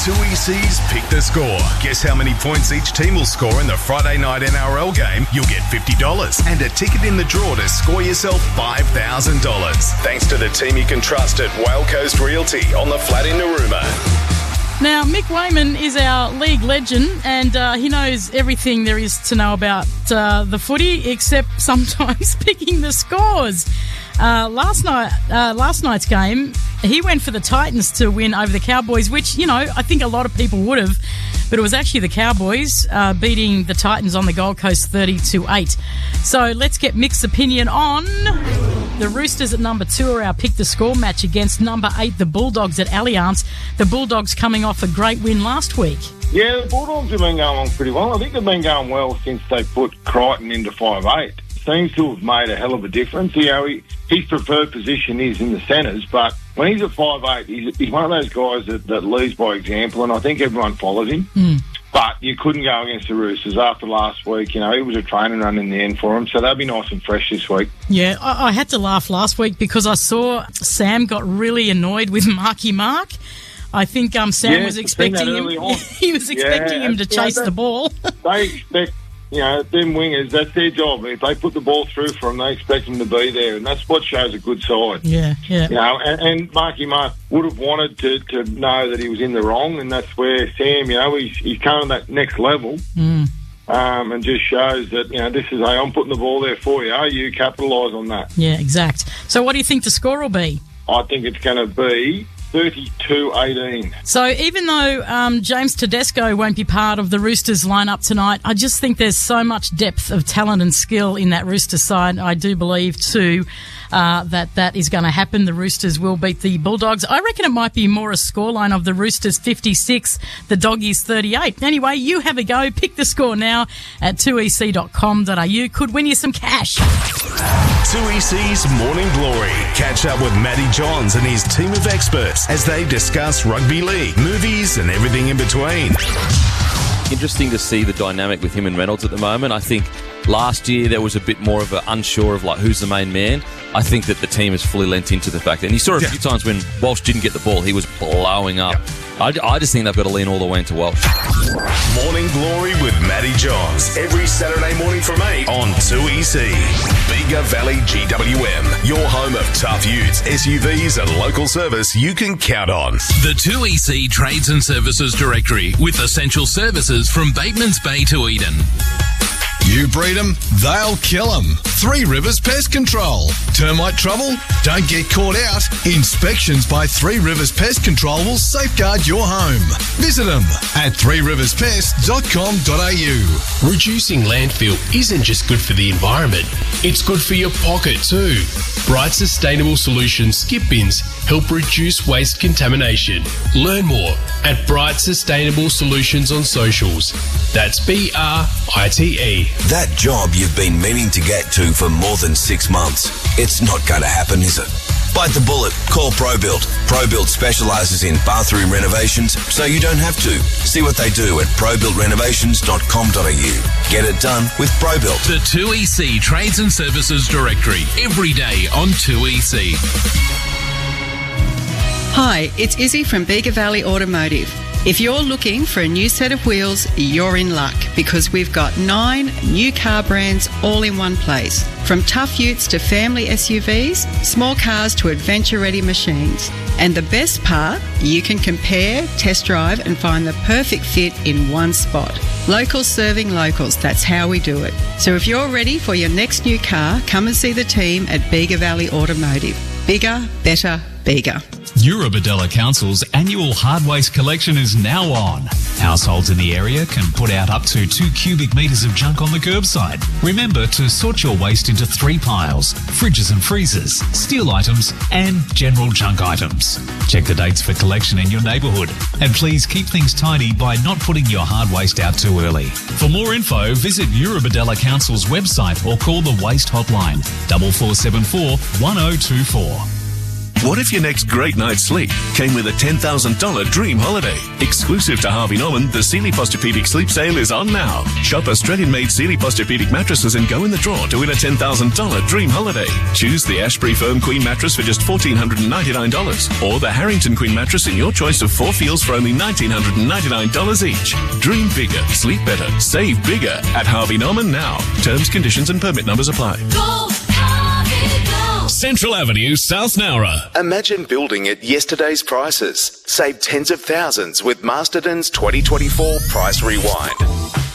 2EC's Pick the Score. Guess how many points each team will score in the Friday night NRL game? You'll get $50 and a ticket in the draw to score yourself $5,000. Thanks to the team you can trust at Whale Coast Realty on the flat in Narooma. Now, Mick Wayman is our league legend, and he knows everything there is to know about the footy, except sometimes picking the scores. Last night's game, he went for the Titans to win over the Cowboys, which, you know, I think a lot of people would have, but it was actually the Cowboys beating the Titans on the Gold Coast 30-8. So let's get Mick's opinion on the Roosters at number 2 are our Pick the Score match against number 8, the Bulldogs at Allianz. The Bulldogs coming off a great win last week. Yeah, the Bulldogs have been going along pretty well. I think they've been going well since they put Crichton into 5'8". Seems to have made a hell of a difference. You know, his preferred position is in the centres, but when he's at 5'8", he's one of those guys that leads by example, and I think everyone follows him. But you couldn't go against the Roosters after last week. You know, it was a training run in the end for him, so they'll be nice and fresh this week. Yeah, I had to laugh last week because I saw Sam got really annoyed with Marky Mark. I think Sam was expecting him. He was expecting him to chase the ball. They expect, you know, them wingers, that's their job. If they put the ball through for them, they expect them to be there, and that's what shows a good side. Yeah. You know, and Marky Mark would have wanted to know that he was in the wrong, and that's where Sam, you know, he's coming that next level, and just shows that, you know, this is, hey, I'm putting the ball there for you. You capitalise on that. Yeah, exact. So what do you think the score will be? I think it's going to be 32-18. So even though James Tedesco won't be part of the Roosters lineup tonight, I just think there's so much depth of talent and skill in that Roosters side. I do believe too that is going to happen. The Roosters will beat the Bulldogs. I reckon it might be more a scoreline of the Roosters 56, the Doggies 38. Anyway, you have a go. Pick the score now at 2ec.com.au. Could win you some cash. 2EC's Morning Glory. Catch up with Matty Johns and his team of experts as they discuss rugby league, movies and everything in between. Interesting to see the dynamic with him and Reynolds at the moment. I think last year there was a bit more of an unsure of like who's the main man. I think that the team has fully lent into the fact that, and you saw a few times when Walsh didn't get the ball, he was blowing up. I just think they've got to lean all the way into Walsh. Morning Glory with Matty Johns. Every Saturday morning from 8 on 2EC. Bega Valley GWM. Your home of tough utes, SUVs and local service you can count on. The 2EC Trades and Services Directory with essential services from Bateman's Bay to Eden. You breed them, they'll kill them. Three Rivers Pest Control. Termite trouble? Don't get caught out. Inspections by Three Rivers Pest Control will safeguard your home. Visit them at threeriverspest.com.au. Reducing landfill isn't just good for the environment, it's good for your pocket too. Bright Sustainable Solutions skip bins help reduce waste contamination. Learn more at Bright Sustainable Solutions on socials. That's BRITE. That job you've been meaning to get to for more than 6 months. It's not going to happen, is it? Bite the bullet. Call ProBuild. ProBuild specialises in bathroom renovations, so you don't have to. See what they do at probuildrenovations.com.au. Get it done with ProBuild. The 2EC Trades and Services Directory. Every day on 2EC. Hi, it's Izzy from Bega Valley Automotive. If you're looking for a new set of wheels, you're in luck because we've got 9 new car brands all in one place. From tough utes to family SUVs, small cars to adventure-ready machines. And the best part, you can compare, test drive and find the perfect fit in one spot. Locals serving locals, that's how we do it. So if you're ready for your next new car, come and see the team at Bega Valley Automotive. Bigger, better, bigger. Eurobodella Council's annual hard waste collection is now on. Households in the area can put out up to 2 cubic metres of junk on the curbside. Remember to sort your waste into 3 piles: fridges and freezers, steel items and general junk items. Check the dates for collection in your neighbourhood. And please keep things tidy by not putting your hard waste out too early. For more info, visit Eurobodella Council's website or call the Waste Hotline 4474 1024. What if your next great night's sleep came with a $10,000 dream holiday? Exclusive to Harvey Norman, the Sealy Posturepedic Sleep Sale is on now. Shop Australian-made Sealy Posturepedic mattresses and go in the draw to win a $10,000 dream holiday. Choose the Ashbury Firm Queen mattress for just $1,499 or the Harrington Queen mattress in your choice of 4 feels for only $1,999 each. Dream bigger, sleep better, save bigger at Harvey Norman now. Terms, conditions and permit numbers apply. Go, Harvey, go. Central Avenue, South Nowra. Imagine building at yesterday's prices. Save tens of thousands with Masterton's 2024 Price Rewind.